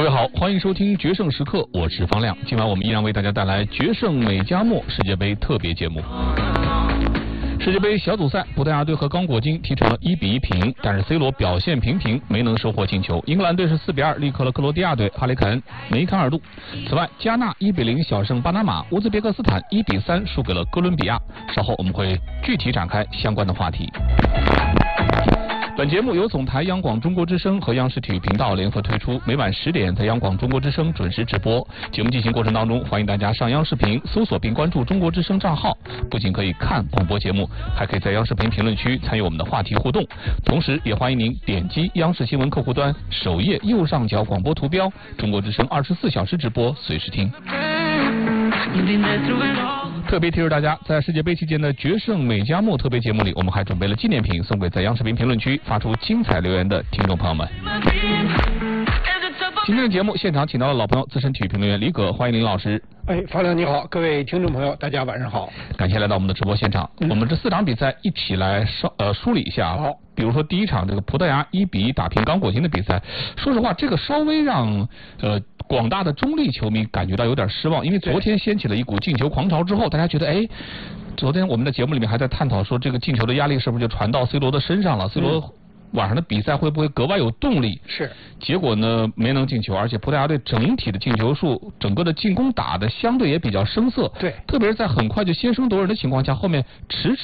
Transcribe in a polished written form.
位好，欢迎收听决胜时刻，我是方亮。今晚我们依然为大家带来决胜美加墨世界杯特别节目。世界杯小组赛，葡萄牙队和刚果金踢成了1-1平，但是 C 罗表现平平，没能收获进球。英格兰队是4-2力克了克罗地亚队，哈里凯恩、梅开2度。此外，加纳1-0小胜巴拿马，乌兹别克斯坦1-3输给了哥伦比亚。稍后我们会具体展开相关的话题。本节目由总台央广中国之声和央视体育频道联合推出，每晚10点在央广中国之声准时直播。节目进行过程当中，欢迎大家上央视频搜索并关注中国之声账号，不仅可以看广播节目，还可以在央视频评论区参与我们的话题互动。同时，也欢迎您点击央视新闻客户端首页右上角广播图标，中国之声24小时直播，随时听。特别提示大家，在世界杯期间的决胜美加墨特别节目里，我们还准备了纪念品送给在央视频评论区发出精彩留言的听众朋友们。今天的节目现场请到了老朋友资深体育评论员李葛，欢迎林老师。 方亮你好，各位听众朋友，大家晚上好， 感谢来到我们的直播现场。我们这4场比赛一起来梳理一下。好，比如说第一场这个葡萄牙1-1打平刚果金的比赛，说实话，这个稍微让广大的中立球迷感觉到有点失望，因为昨天掀起了一股进球狂潮之后，大家觉得昨天我们的节目里面还在探讨说，这个进球的压力是不是就传到 C 罗的身上了？C 罗晚上的比赛会不会格外有动力？是，结果呢没能进球，而且葡萄牙队整体的进球数，整个的进攻打的相对也比较生涩。对，特别是在很快就先声夺人的情况下，后面迟